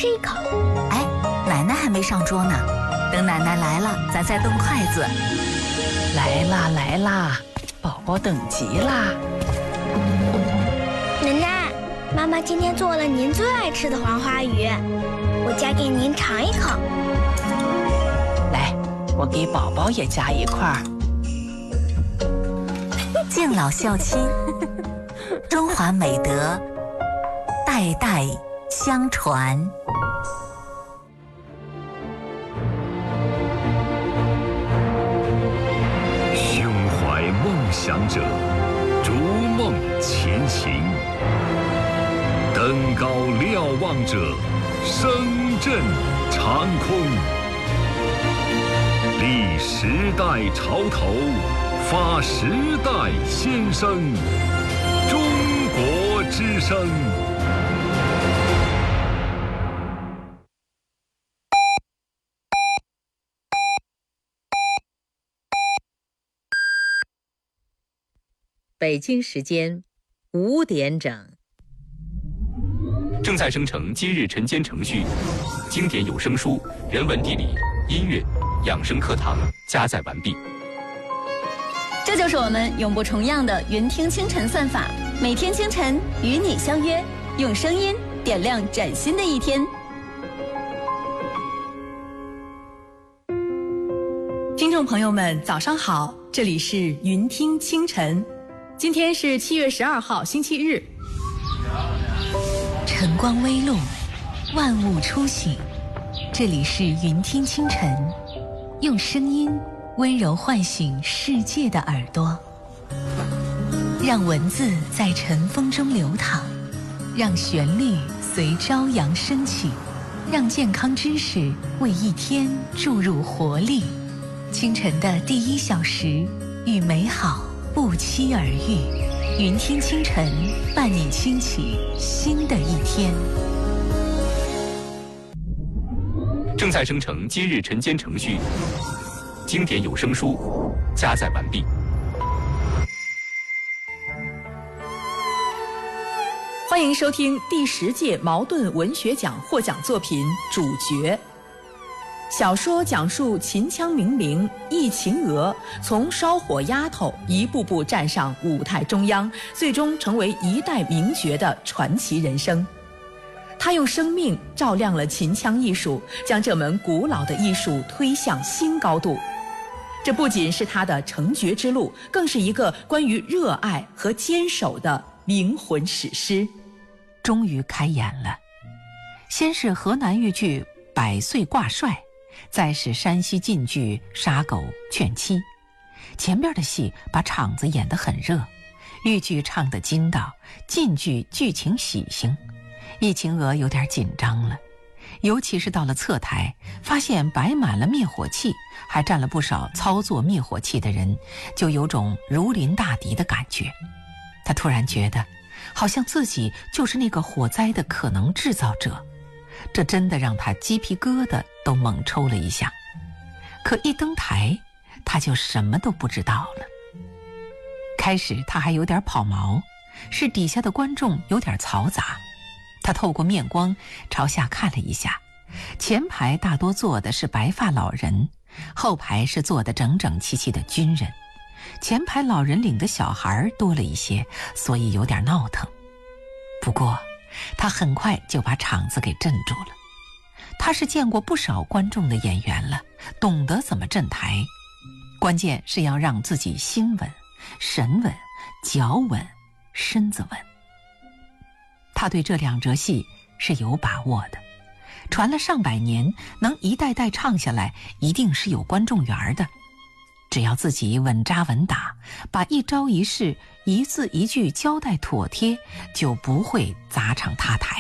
吃一口。 哎，奶奶还没上桌呢，等奶奶来了，咱再动筷子。 来啦来啦，宝宝等急啦。 奶奶，妈妈今天做了您最爱吃的黄花鱼，我夹给您尝一口。 来，我给宝宝也夹一块。 敬老孝亲，中华美德代代相传。 胸怀梦想者，逐梦前行；登高瞭望者，声震长空。立时代潮头，发时代先声。中国之声。 北京时间5点整。 正在生成今日晨间程序，经典有声书、人文地理、音乐、养生课堂加载完毕。 这就是我们永不重样的云听清晨算法，每天清晨与你相约，用声音点亮崭新的一天。 听众朋友们，早上好，这里是云听清晨。今天是7月12号，星期日。 晨光微露，万物初醒。这里是云听清晨，用声音温柔唤醒世界的耳朵，让文字在晨风中流淌，让旋律随朝阳升起，让健康知识为一天注入活力。清晨的第1小时，与美好不期而遇。云听清晨，伴你轻启新的一天。 正在生成今日晨间程序，经典有声书加载完毕。 欢迎收听第10届茅盾文学奖获奖作品《主角》。小说讲述秦腔名伶易秦娥从烧火丫头一步步站上舞台中央，最终成为一代名角的传奇人生。她用生命照亮了秦腔艺术，将这门古老的艺术推向新高度。这不仅是她的成角之路，更是一个关于热爱和坚守的灵魂史诗。 终于开演了，先是河南豫剧《百岁挂帅》，再是山西晋剧《杀狗劝妻》。前边的戏把场子演得很热，豫剧唱得筋道，晋剧剧情喜庆。易秦娥有点紧张了，尤其是到了侧台，发现摆满了灭火器，还站了不少操作灭火器的人，就有种如临大敌的感觉。她突然觉得好像自己就是那个火灾的可能制造者，这真的让他鸡皮疙瘩都猛抽了一下。可一登台，他就什么都不知道了。开始他还有点跑毛，是底下的观众有点嘈杂。他透过面光朝下看了一下，前排大多坐的是白发老人，后排是坐的整整齐齐的军人。前排老人领的小孩多了一些，所以有点闹腾。不过他很快就把场子给镇住了。他是见过不少观众的演员了，懂得怎么镇台，关键是要让自己心稳、神稳、脚稳、身子稳。他对这2折戏是有把握的，传了上百年，能一代代唱下来，一定是有观众缘的。只要自己稳扎稳打，把一招一式、一字一句交代妥帖，就不会砸场塌台。